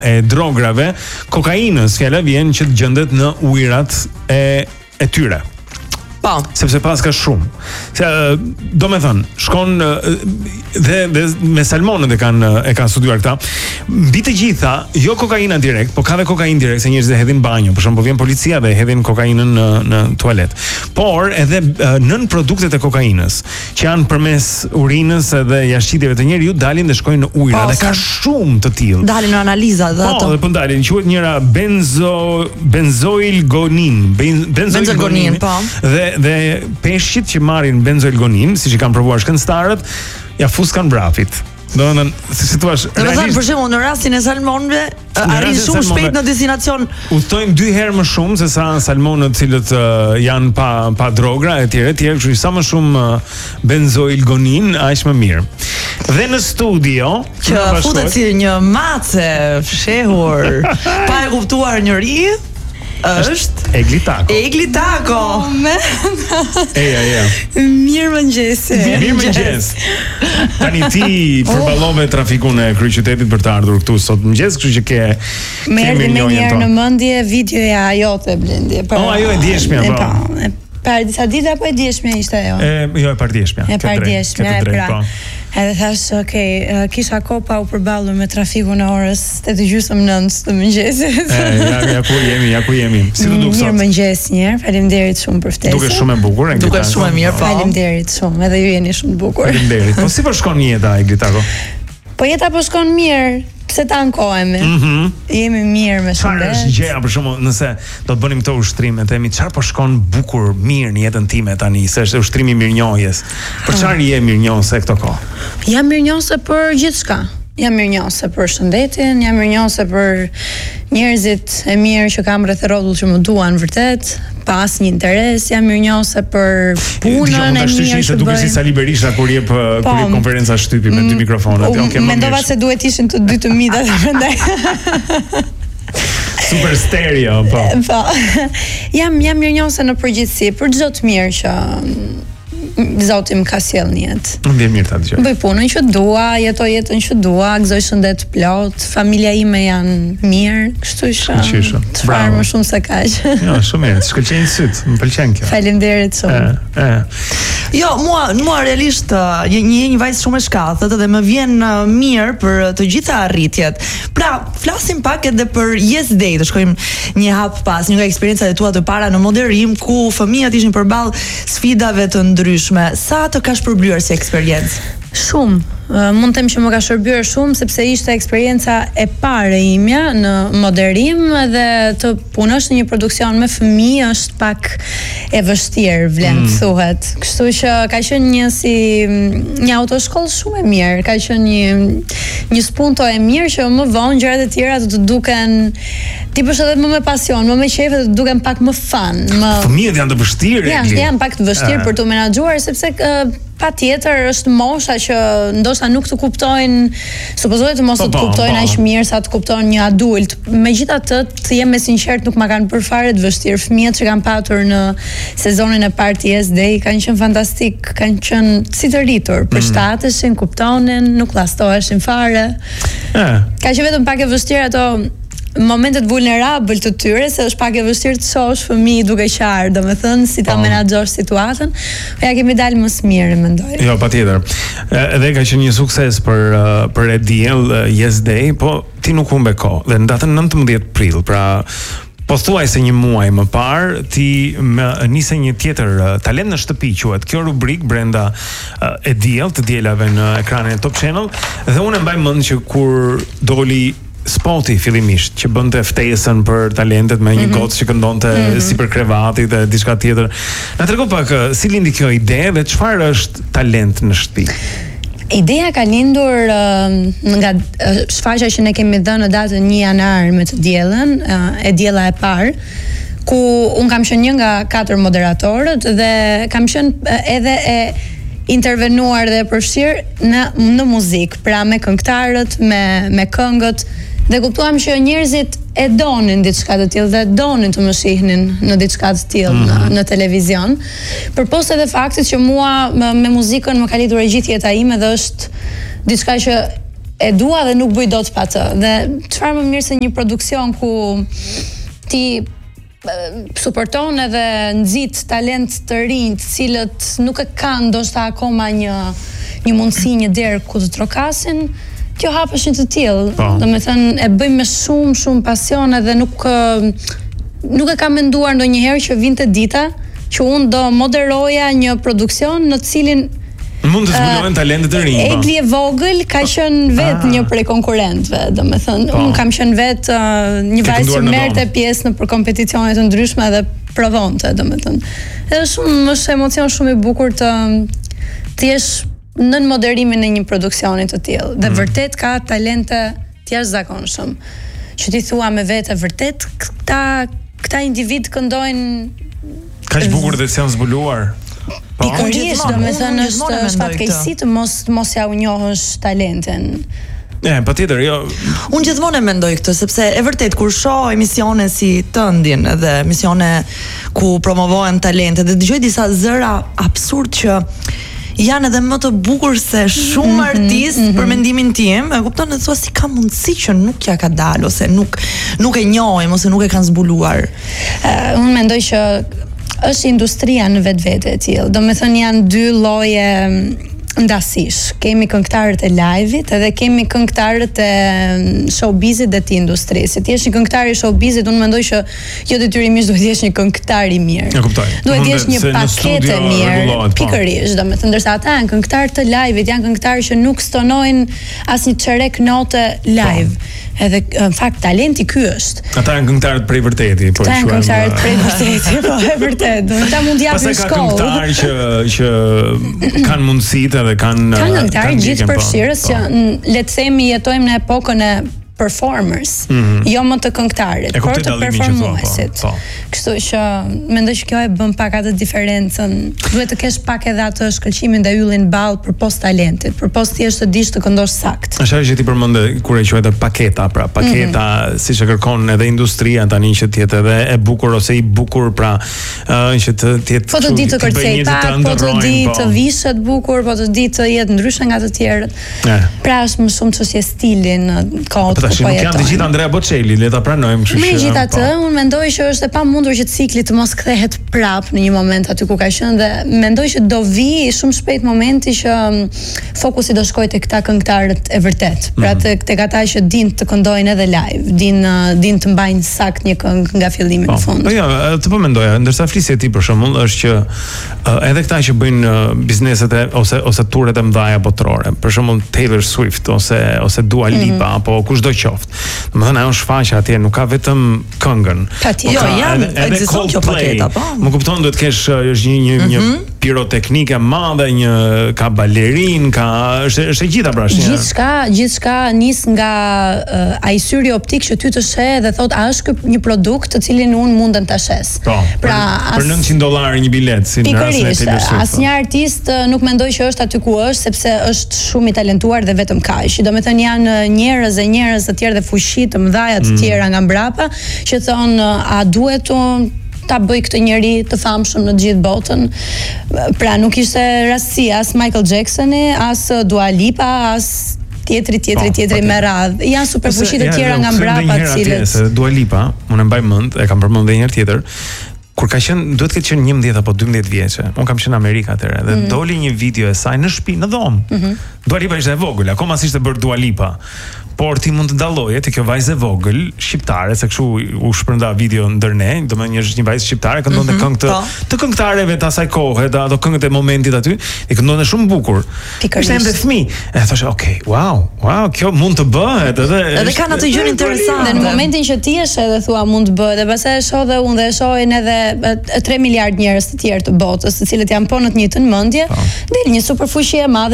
e drograve, kokainës, fjala vjen që gjendet në ujërat e tyre. Po. Sepse pas ka shumë. Do me thënë, shkon dhe me salmonët e kanë studiuar këta. Mbi të gjitha, jo kokaina direkt, po ka dhe kokainë direkt, se njerëzit e hedhin banjo. Për shembull, po vjen policia dhe hedhin kokainën në tualet. Por edhe nën produktet e kokainës, që janë përmes urinës edhe jashtëqitjeve të njeriu, dalin dhe shkojnë në ujëra dhe ka shumë të tillë. Dalin në analiza dhe ato. Po, dhe po dalin, quhet njëra benzoilgonin, po. Dhe peshqit që marrin benzoilgonin, siç i kanë provuar shkencëtarët, ja fuskan vrapit. Domethënë, si thua, për shembull, në rastin e salmonëve, arrin shumë shpejt në destinacion. Udhtojnë 2 herë më shumë se sa salmonët, cilët janë pa drogra etj, kështu që sa më shumë benzoilgonin, aq më mirë. Dhe në studio që futet si një mace fshehur, pa e kuptuar njëri, është Eglitako. Eja. Mirëmëngjes. Tani ti përballove trafikun e kryeqytetit për të ardhur këtu sot mëngjes, kështu që ke merrni më njëherë në mendje videoja jote Blendi. Ajo e dieshmja, po. Para disa ditë apo e dieshmja ishte ajo? Jo, e pardjeshmja. E pardjeshmja, pra. Edhe thash, kisha kohë pa u përballur me trafikun e orës 8:30 të mëngjesit. Ja ku jemi. Si do duk sot? Mirëmëngjes një herë. Faleminderit shumë për ftesën. Duket shumë e bukur, Duket shumë e mirë, po. Faleminderit shumë. Edhe ju jeni shumë të bukur. Faleminderit. Po si po shkon jeta e Glitako? Po jeta po shkon mirë. Pse ta ankohemi? Jemi mirë me shëndet. Çfarë është gjëja për shembull, nëse do të bënim këto ushtrime, themi çfarë po shkon bukur mirë në jetën time tani, se është ushtrimi mirënjohjes. Për çfarë je mirënjohse këto kohë? Jam mirënjohse për gjithçka. Jam mirënjohse për shëndetin, jam mirënjohse për njerëzit e mirë që kam rreth rrotull që më duan vërtet, pa asnjë interes, jam mirënjohse për punën e mirë që bëj. Duket si Sali Berisha kur jep konferenca shtypi me 2 mikrofona. Mendova se duhet ishin të 2 të mida prandaj. Super stereo, po. Po. Jam mirënjohse në përgjithësi për çdo të mirë që Zoti më ka sjell në jetë. Më vjen mirë ta dëgjoj. Bëj punën që dua, jetoj jetën që dua, gëzoj shëndet plot, familja ime janë mirë, kështu që çfarë më shumë se kaq. Jo, shumë mirë, shkëlqen syt, më pëlqen kjo. Faleminderit shumë. Jo, mua realisht një vajzë shumë e shkallët dhe më vjen mirë për të gjitha arritjet. Pra, flasim pak edhe për Yes Day, të shkojmë një hap pas, një nga eksperiencat e tua të para në moderim, ku fëmijët ishin përballë sfidave të ndryshme. Sa të ka shpërblyer si eksperiencë? Shumë. Mund të them që më ka shërbyer shumë sepse ishte eksperienca e parë imja në moderim dhe të punosh në një produksion me fëmijë është pak e vështirë, vlen thuhet. Kështu që ka qenë një autoshkollë shumë e mirë, ka qenë një spunto e mirë që më vonë gjërat e tjera do të duken ti bësh edhe më me pasion, më me qejf dhe të duken pak më fun. Fëmijët janë të vështirë. Janë pak të vështirë për të menaxhuar sepse patjetër është mosha që ndoshta nuk të kuptojnë, supozohet të mos të kuptojnë aq mirë sa të kuptojnë një adult. Megjithatë, të jem me sinqert, nuk ma kanë bërë fare të vështirë. Fëmijët që kanë patur në sezonin e parë të Yes Day kanë qenë fantastik, kanë qenë si të rritur, përshtateshin, kuptonin, nuk llastoheshin fare. Ka qenë vetëm pak e vështirë ato momentet vulnerabël të tyre, se është pak e vështirë të shohësh fëmijë duke qarë, domethënë si ta menaxhosh situatën. Po ja kemi dalë më së miri, mendoj. Jo, patjetër. Edhe ka qenë një sukses për Ediel Yes Day, po ti nuk humbe kohë. Dhe në datën 19 prill, pra po thuaj se një muaj më parë, ti nise një tjetër talent në shtëpi, quhet kjo rubrik brenda Ediel, të dielave në ekranin e Top Channel, dhe unë mbaj mend që kur doli spoti fillimisht që bënte ftesën për talentet me një gocë që këndonte sipër krevatit dhe diçka tjetër. Na trego pak si lindi kjo ide dhe çfarë është talent në shtëpi? Ideja ka lindur nga shfaqja që ne kemi dhënë në datën 1 janar me të diellën, e diella e parë, ku un kam qenë një nga 4 moderatorët dhe kam qenë edhe e intervenuar dhe përfshirë në muzikë, pra me këngëtarët, me këngët, dhe kuptuam që njerëzit e donin diçka të tillë dhe donin të më shihnin në diçka të tillë në televizion. Përposhtë edhe faktit që mua me muzikën më ka lidhur e gjithë jeta ime dhe është diçka që e dua dhe nuk bëj dot pa të. Dhe çfarë më mirë se një produksion ku ti suporton edhe nxit talent të rinj, të cilët nuk e kanë ndoshta akoma një mundësi, një derë ku të trokasin. Kjo hap është një të tillë. Domethënë e bëjmë me shumë pasion edhe nuk e kam menduar ndonjëherë që vinte dita që unë do moderoja një produksion në të cilin mund të zbulohen talentet e rinj. Egli e vogël ka qenë vetë një prej konkurrentëve, domethënë unë kam qenë vetë një vajzë që merrte pjesë në kompeticione të ndryshme dhe provonte, domethënë. Edhe është emocion shumë i bukur të jesh në moderimin e një produksioni të tillë. Dhe vërtet ka talente të jashtëzakonshëm. Që ti thua me vete vërtet këta individ këndojnë kaq bukur dhe janë zbuluar. Pikërisht, domethënë është fatkeqësi të mos ja u njohësh talenten. Patjetër, jo. Unë gjithmonë e mendoj këtë, sepse e vërtet kur shoh emisione si Tëndin dhe emisione ku promovohen talente dhe dëgjoj disa zëra absurd që janë edhe më të bukur se shumë artistë për mendimin tim, e kupton, thua si ka mundësi që nuk ja ka dalë ose nuk e njohim ose nuk e kanë zbuluar. Unë mendoj që është industria në vetvete e tillë. Domethënë janë dy lloje ndasish. Kemi këngëtarët e live-it edhe kemi këngëtarët e showbizit dhe të industrisë. Ti je një këngëtar i showbizit, unë mendoj që jo detyrimisht duhet të jesh një këngëtar i mirë. E kuptoj. Duhet të jesh një paketë e mirë. Pikërisht, domethënë ndërsa ata janë këngëtarë të live-it, janë këngëtarë që nuk stonojnë asnjë çerek note live. Edhe në fakt talenti ky është. Ata janë këngëtarët prej vërteti, po ata janë këngëtarët prej vërteti, po e vërtet. Ata mund t'japin shkollë. Pastaj ka këngëtarë që kanë mundësitë dhe kanë këngëtarë gjithë përfshirës që le të themi jetojmë në epokën e performers, jo më të këngëtarit, por të performuesit. Kështu që mendoj që kjo e bën pak atë diferencën. Duhet të kesh pak edhe atë shkëlqimin dhe yllin ball përpos talentit, përpos thjesht të dish të këndosh sakt. Është ajo që ti përmendë kur e quajtë paketa, pra paketa siç e kërkon edhe industria tani që të jetë edhe e bukur ose i bukur, pra që të jetë po të di të kërcej pak, po të di të vishet bukur, po të di të jetë ndryshe nga të tjerët. Pra është më shumë çështje stili në kohë. Nuk janë të gjitha Andrea Bocelli, le ta pranojmë, kështu që. Megjithatë, unë mendoj që është e pamundur që cikli të mos kthehet prap në një moment aty ku ka qenë dhe mendoj që do vi shumë shpejt momenti që fokusi do shkojë tek këta këngëtarët e vërtet. Pra tek ata që dinë të këndojnë edhe live, dinë të mbajnë sakt një këngë nga fillimi në fund. Po jo, të po mendoja, ndërsa flisje ti për shembull është që edhe këta që bëjnë bizneset ose turet e mëdha botërore, për shembull Taylor Swift ose Dua Lipa apo kushdo qoftë. Domethënë ajo shfaqja atje nuk ka vetëm këngën. Jo, ekziston kjo paketa, po. Më kupton, duhet të kesh është një piroteknike madhe, ka balerin, është e gjitha pra. Gjithçka nis nga ai syri optik që ty të sheh dhe thot a është ky një produkt të cilin unë mundem ta shes. Pra për $900 një bilet si në rastin e Taylor Swift. Asnjë artist nuk mendoj që është aty ku është sepse është shumë i talentuar dhe vetëm kaq. Domethënë janë njerëz të tjerë dhe fuqi të mëdha të tjera nga mbrapa që thon a duhet ta bëj këtë njeri të famshëm në gjithë botën. Pra nuk ishte rastësi as Michael Jacksoni, as Dua Lipa, as tjetri me radhë. Janë superfuqi të tjera nga mbrapa të cilët. Dua Lipa, unë e mbaj mend, e kam përmendur edhe një herë tjetër. Kur ka qenë, duhet të ketë qenë 11 apo 12 vjeçe. Unë kam qenë në Amerikë atëherë dhe doli një video e saj në shtëpi, në dhomë. Dua Lipa ishte e vogël, akoma s'ishte bërë Dua Lipa. Por ti mund të dalloje te kjo vajzë e vogël shqiptare, se kështu u shpërnda video ndër ne, domethënë një vajzë shqiptare këndonte këngë të këngëtarëve të asaj kohe, ato këngët e momentit aty, i këndonte shumë bukur. Ishte ende fëmijë. E thoshë, "Okay, wow, kjo mund të bëhet edhe kanë atë gjë interesante." Dhe në momentin që ti je edhe thua mund të bëhet, dhe pastaj e shoh dhe unë dhe e shohin edhe 3 miliard njerëz të tjerë të botës, të cilët janë po në të njëjtën mendje, del një superfuqi e madhe,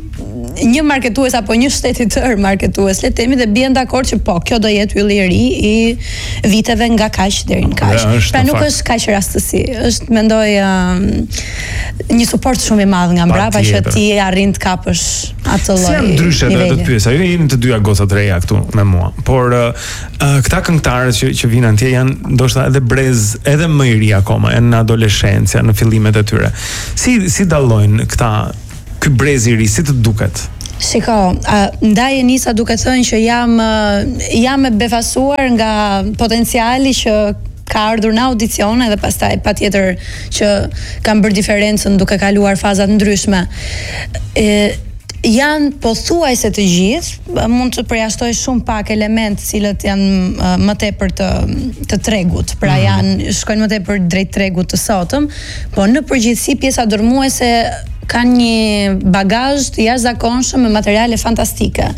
një marketues apo një shteti tërë marketues, le të themi, dhe bien dakord që po, kjo do jetë ylli i ri i viteve nga kaq deri në kaq. Pra nuk është kaq rastësi. Është mendoj një suport shumë i madh nga mbrapa që ti arrin të kapësh atë lloj. Si janë ndryshe do të pyes, ajo jeni të dyja goca të reja këtu me mua, por këta këngëtarët që vinë antje janë ndoshta edhe brez, edhe më i ri akoma, janë në adoleshencë, në fillimet e tyre. Si dallojnë këta ky brez i ri, si të duket? Shiko, ndaj e nisa duke thënë që jam e befasuar nga potenciali që ka ardhur në audicione dhe pastaj patjetër që kam bërë diferencën duke kaluar fazat ndryshme. Janë pothuajse të gjithë, mund të përjashtoj shumë pak elementë cilët janë më tepër të tregut, pra shkojnë më tepër drejt tregut të sotëm, po në përgjithësi pjesa dërmuese kanë një bagazh të jashtëzakonshëm me materiale fantastike.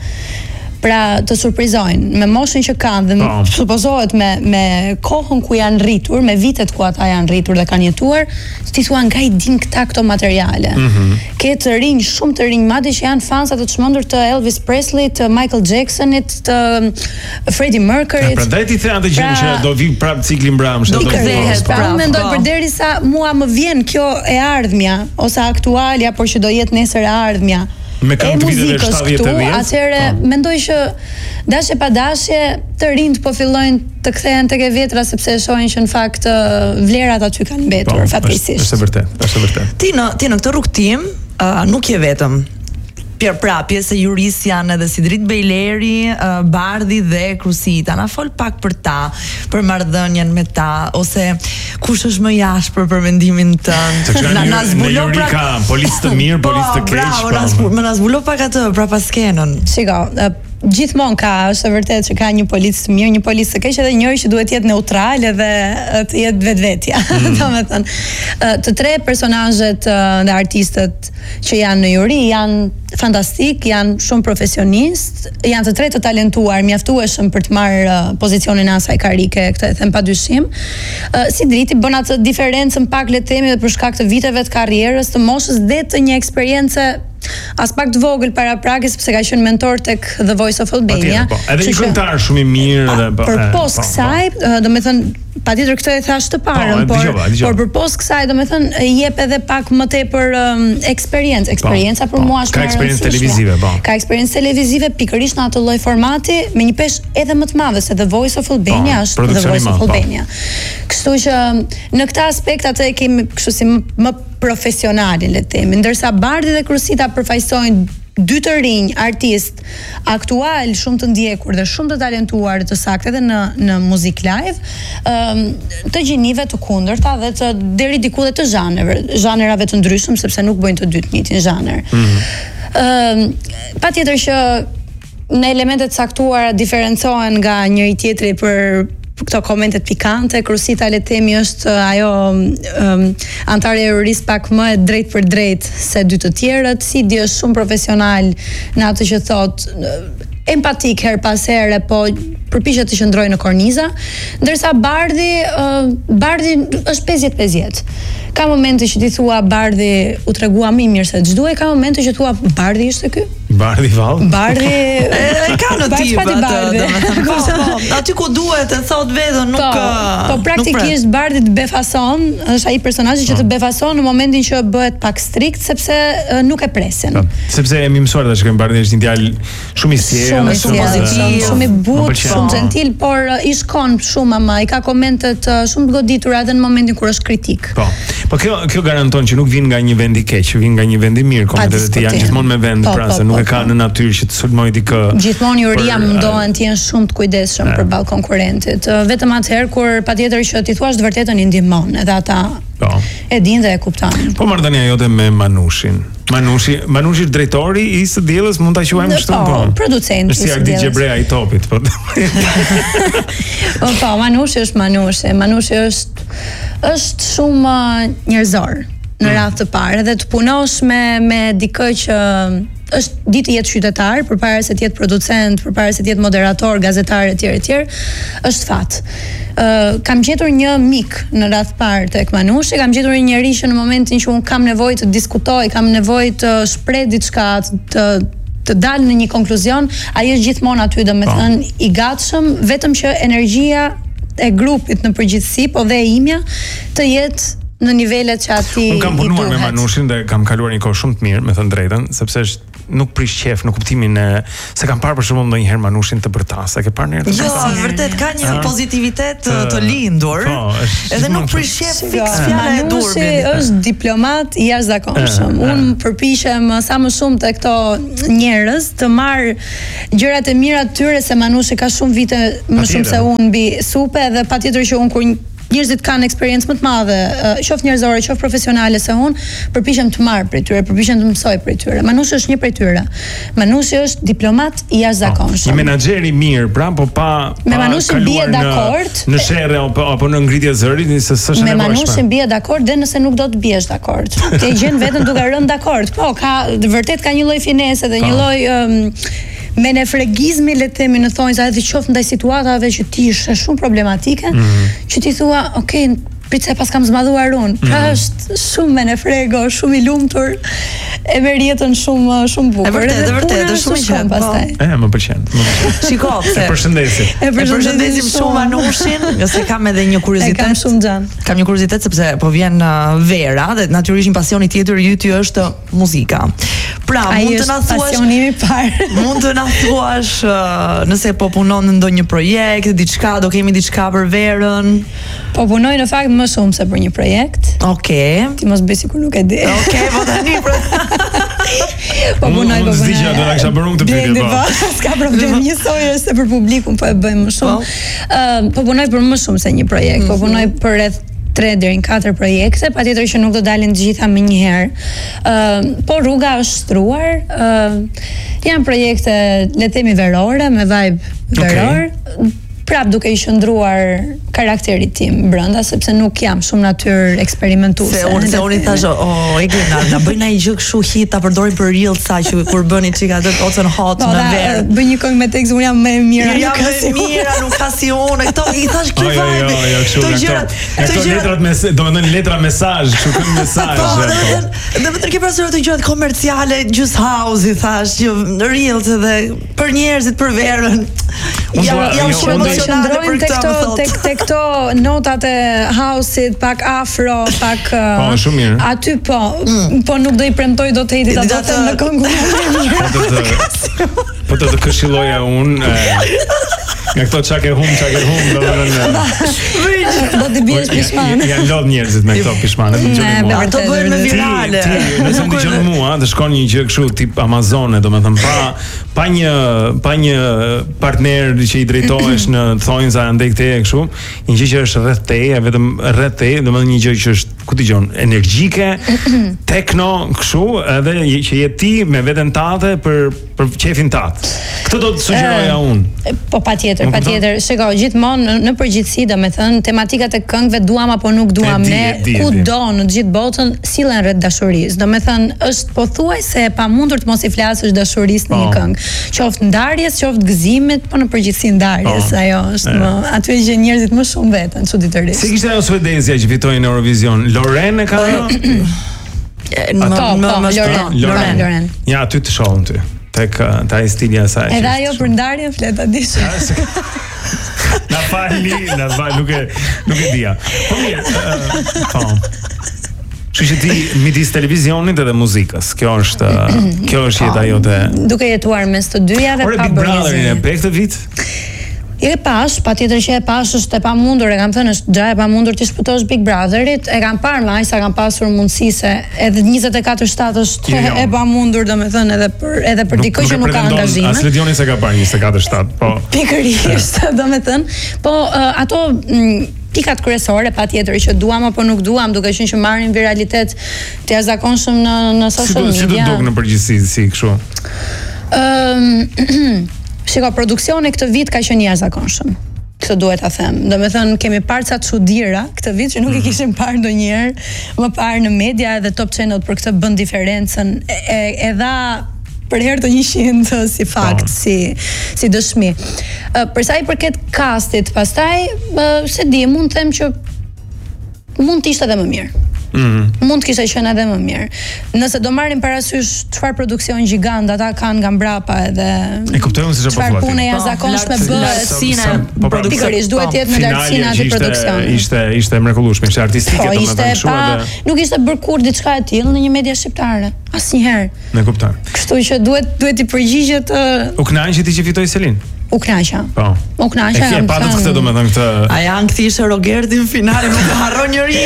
Pra të surprizojnë me moshën që kanë dhe supozohet me kohën ku janë rritur, me vitet ku ata janë rritur dhe kanë jetuar, ti thua nga I din këto materiale. Ke të rinj, shumë të rinj, madje që janë fansa të çmendur të Elvis Presley, të Michael Jacksonit, të Freddie Mercury. Prandaj ti the atë gjë që do vi prap cikli mbrëmshëm. Do kthehet. Pra unë mendoj përderisa mua më vjen kjo e ardhmja ose aktualja, por që do jetë nesër e ardhmja. Me kanë të viteve 70-80. Atëherë mendoj që dashje pa dashje të rinjt po fillojnë të kthehen tek e vjetra sepse shohin që në fakt vlerat aty kanë mbetur fatkeqësisht. Është vërtet. Ti në këtë rrugtim nuk je vetëm. Pjesë e juris janë edhe Sidrit Bejleri, Bardhi dhe Krusita. Na fol pak për ta, për marrëdhënien me ta, ose kush është më jashtë për mendimin tënd. Na zbulo pra policë të mirë, policë të keq. Bravo, na zbulo pak atë pra pas skenën. Shiko, gjithmonë është e vërtet që ka një policë të mirë, një policë të keq edhe njëri që duhet të jetë neutral edhe të jetë vetvetja. Domethënë, të tre personazhet dhe artistët që janë në juri janë fantastik, janë shumë profesionist, janë të tre të talentuar, mjaftueshëm për të marrë pozicionin e asaj karike, këtë e them padyshim. Sidriti bën atë diferencën pak le të themi për shkak të viteve të karrierës, të moshës dhe të një eksperiencë as pak të vogël para pragës sepse ka qenë mentor tek The Voice of Albania. Edhe një këngëtar shumë I mirë dhe përpos kësaj, domethënë patjetër këtë e thash të parën, por përpos kësaj domethënë jep edhe pak më tepër eksperiencë. Eksperienca për mua është ka eksperiencë televizive, Ka eksperiencë televizive pikërisht në atë lloj formati me një peshë edhe më të madhe se The Voice of Albania është The Voice of Albania. Kështu që në këtë aspekt atë e kemi kështu si më profesionalin le të themi, ndërsa Bardhi dhe Krusita përfaqësojnë dy të rinj artist aktual shumë të ndjekur dhe shumë të talentuar të saktë edhe në muzik live, të gjinive të kundërta dhe të deri diku dhe të zhanerave të ndryshëm sepse nuk bëjnë të dy të njëjtin zhaner. Patjetër që në elementet saktuara diferencohen nga njëri tjetri për këto komentet pikante. Krusita le të themi është ajo antare e juris pak më e drejt për drejt se dy të tjerët. Sidi është shumë profesional në atë që thot, empatik her pas here, po përpiqet të qëndrojë në korniza, ndërsa Bardhi është 50-50. Ka momente që ti thua Bardhi u tregua më mirë se ç'duhet, ka momente që thua Bardhi ishte ky? Bardhi vallë. Bardhi ka në tip atë. Aty ku duhet e thot vetën nuk po praktikisht Bardhi të befason, është ai personazhi që të befason në momentin që bëhet pak strikt sepse nuk e presin. Sepse jemi mësuar tash që Bardhi është një djalë shumë I sjellë, shumë I butë, shumë gentil, por I shkon shumë ama, I ka komentet shumë të goditura edhe në momentin kur është kritik. Po kjo garanton që nuk vin nga një vend I keq, vin nga një vend I mirë, komentet e tij janë gjithmonë me vend, pra se nuk e ka në natyrë që të sulmojë dikë. Gjithmonë juria mundohen të jenë shumë të kujdesshëm përballë konkurrentit. Vetëm atëherë kur patjetër që ti thuash të vërtetën I ndihmon, edhe ata e dinë dhe e kuptojnë. Po marrëdhënia jote me Manushin. Manushi drejtori I së diellës, mund ta quajmë kështu, producenti I së diellës. Si Gjebrea I topit, po. Manushi është Manushi. Manushi është shumë njerëzor në radhë të parë dhe të punosh me dikë që është ditë të jetë qytetar, përpara se të jetë producent, përpara se të jetë moderator, gazetar etj, është fat. Kam gjetur një mik në radhë parë tek Manushi, kam gjetur një njerëz që në momentin që un kam nevojë të diskutoj, kam nevojë të shpreh diçka, të dalë në një konkluzion, ai është gjithmonë aty, domethënë I gatshëm, vetëm që energjia e grupit në përgjithësi, po dhe e imja, të jetë në nivelet që ati I duhet. Unë kam punuar me Manushin dhe kam kaluar një kohë shumë të mirë, me thënë drejtën, sepse është nuk prish qef në kuptimin e se kam parë për shembull ndonjëherë Manushin të bërtas, e ke parë ndonjëherë? Jo, vërtet ka një pozitivitet të lindur. Edhe nuk prish qef fiks fjala e dur. Manushi është diplomat i jashtëzakonshëm. Unë përpiqem sa më shumë te këto njerëz të marr gjërat e mira të tyre, se Manushi ka shumë vite më shumë se unë mbi supe, dhe patjetër që unë kur njerëzit kanë eksperiencë më të madhe, qoftë njerëzore, qoftë profesionale se unë, përpiqem të marr prej tyre, përpiqem të mësoj prej tyre. Manushi është një prej tyre. Manushi është diplomat i jashtëzakonshëm. Një menaxher i mirë, pra, po pa me Manushin bie dakord në sherrë apo në ngritje zërit, se s'është nevojshme. Me Manushin bie dakord dhe nëse nuk do të biesh dakord. Ti gjen veten duke rënë dakord. Po, vërtet ka një lloj finese dhe një lloj menefregizmi, le të themi, në thonjza, edhe qoftë ndaj situatave që ti ishe shumë problematike, që ti thua, okay, prit se pas kam zmadhuar unë. Pra është shumë menefrego, shumë i lumtur, e merr jetën shumë bukur. E vërtet, është shumë i qetë pastaj. Më pëlqen. Shiko, e përshëndesim. E përshëndesim shumë Manushin, se kam edhe një kuriozitet. Kam shumë xhan. Kam një kuriozitet sepse po vjen vera dhe natyrisht një pasioni tjetër i yti është muzika. Pra, mund të na thuash pasioni i parë. Mund të na thuash nëse po punon në ndonjë projekt, diçka, do kemi diçka për verën? Po punoj në fakt më shumë se për një projekt. Okej. Ti mos bëj sikur nuk e di. Okej, po tani po punoj. Unë s'dija do ta kisha bërë unë të pyetje po. S'ka problem, njësoj është për publikun, po e bëj më shumë. Po punoj për më shumë se një projekt, po punoj për rreth 3 deri në 4 projekte, patjetër që nuk do dalin të gjitha më njëherë. Po rruga është shtruar. Janë projekte, le të themi, verore, me vibe veror. Prap duke i qëndruar karakterit tim brenda, sepse nuk jam shumë natyrë eksperimentuese. Se unë i thash, Eglina, na bëj ndonjë gjë kështu hit, ta përdorim për reelsa që kur bëni çika atë Ocen Hot në verë. Bëj një këngë me tekst, unë jam më e mira. Jam më e mira, nuk ka si unë. Këto i thash ky vibe. Këto gjërat, domethënë letra mesazh, kështu këngë mesazh. Domethënë ke pasur ato gjërat komerciale, Just House i thash, reels edhe për njerëzit, për verën. Jam shumë emocionale për këtë. Tek këto notat e house-it, pak afro, pak shumë mirë. Aty po nuk do i premtoj do të heti ato në këngë. Po të këshilloja unë nga këto çake hum, do të biesh pishman. Janë lodh njerëzit me këto pishmane. Ato bëhen me virale. Nëse më dëgjon mua, të shkon një gjë kështu tip Amazone, domethënë pa një partner që i drejtohesh në thonjza ndaj këtej kështu, një gjë që është rreth teje, vetëm rreth teje, domethënë një gjë që është, ku dëgjon, energjike, tekno kështu, edhe që je ti me veten tate për qefin tat. Këtë do të sugjeroja unë. Po patjetër. Shikoj, gjithmonë në përgjithësi, domethënë, tematikat e këngëve duam apo nuk duam, ne kudo në të gjithë botën sillen rreth dashurisë. Domethënë, është pothuajse e pamundur të mos i flasësh dashurisë në një këngë. Qoftë ndarjes, qoftë gëzimit, po në përgjithësi ndarjes. Ajo është aty që njerëzit më shumë veten, çuditërisht. Si kishte ajo suedezja që fitoi në Eurovision? Loreen e ka ajo? Loren. Ja, aty të shohim ty. Tek ta stilja e saj. Edhe ajo për ndarjen fleta dish. Na fali, nuk e dia. Po mirë. Po. Kështu që ti midis televizionit edhe muzikës. Kjo është jeta jote. Duke jetuar mes të dyjave pa bërë. Big Brotherin e pe këtë vit? E pash, patjetër që e pash, është e pamundur, e kam thënë, është gjë e pamundur të shpëtosh Big Brotherit, e kam parë më sa kam pasur mundësi se edhe 24 shtatë është e pamundur, domethënë edhe për dikë që nuk ka angazhime. As Ledioni se ka parë 24 shtatë, po. Pikërisht, domethënë, po ato pikat kryesore, patjetër që duam apo nuk duam, duke qenë që marrin viralitet të jashtëzakonshëm në social media. Si do duk në përgjithësi si kështu? Shiko, produksioni këtë vit ka qenë jashtëzakonshëm. Këtë duhet ta them. Domethënë kemi parë ca çuditëra këtë vit që nuk i kishim parë ndonjëherë më parë në media, edhe Top Channel për këtë bën diferencën. E dha për herë të 100 si fakt, si dëshmi. Për sa i përket castit, pastaj se di, mund të them që mund të ishte edhe më mirë. Mund të kishte qenë edhe më mirë. Nëse do marrim parasysh çfarë produksion gjigant ata kanë nga mbrapa edhe e kuptoj unë se çfarë po çfarë punë jashtëzakonshme bëhet. Pikërisht duhet të jetë në lartësinë atë produksion. Ishte mrekullueshme, ishte artistike domethënë nuk ishte bërë kur diçka e tillë në një media shqiptare. Asnjëherë. Ne kuptoj. Kështu që duhet i përgjigjet U kënaqen që ti që fitoi Selin. U kënaqa. Po. U kënaqa. E ke patët këtë domethënë këtë. A janë kthishte Rogerti në finale, më ka harron njëri.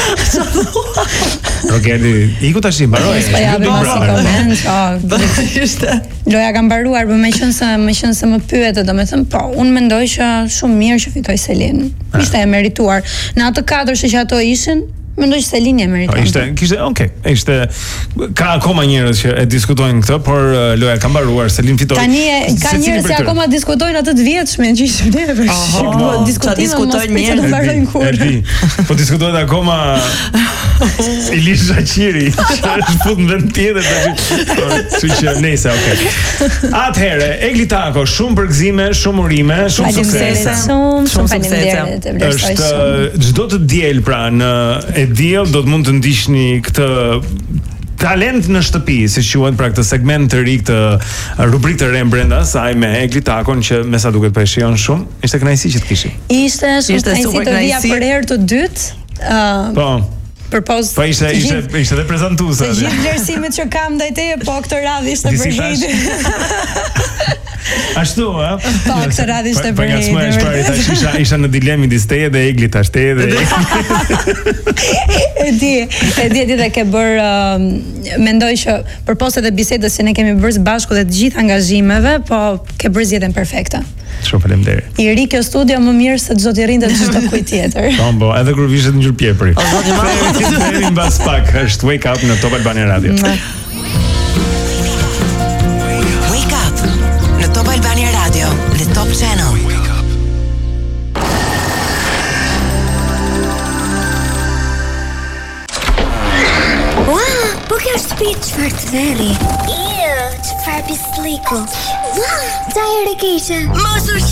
Rogerti, iku tash i mbaroi. Po ja bëj koment. Ishte. Loja ka mbaruar, por më qenë se më pyete, domethënë po, unë mendoj që shumë mirë që fitoi Selin. Ishte e merituar. Në atë katër që ato ishin, mendoj që Selini e meriton. Ishte ka akoma njerëz që e diskutojnë këtë, por loja ka mbaruar, Selin fitoi. Tani ka njerëz që akoma diskutojnë atë të vjetshme që ishte neve. Diskutojnë njerëz. Po diskutohet akoma Ilis Shaqiri, që është fut në vend tjetër tash. Kështu që nëse Atëherë, Eglitako, shumë përgëzime, shumë urime, shumë suksese. Shumë faleminderit. Është çdo të diel pra në e diell do të mund të ndiqni këtë talent në shtëpi, si quhet pra këtë segment të ri, këtë rubrikë të re brenda saj me Eglitakon që me sa duket po e shijon shumë. Ishte kënaqësi që të kishim. Ishte shumë të vija për herë të dytë. Po. Po ishte dhe prezantuese. Të gjithë vlerësimet që kam ndaj teje, po këtë radhë ishte për hejtë. Ashtu, a? Po, këtë radhë ishte për hejtë. Isha në dilemë midis teje dhe Eglit, tash teje dhe E di dhe ke bërë mendoj që përpos edhe bisedës që ne kemi bërë së bashku dhe të gjithë angazhimeve, po ke bërë zgjedhjen perfekte. Shumë faleminderit. I ri kjo studio më mirë se çdo të rinte çdo kujt tjetër. Po, edhe kur vishet ngjyrë pjepri. Kemi mbas pak, është Wake Up në Top Albania Radio. Wake Up në Top Albania Radio, the Top Channel. Po kjo shtëpi çfarë të veri? Çfarë pisliku? Qa e rekeqe? Mos u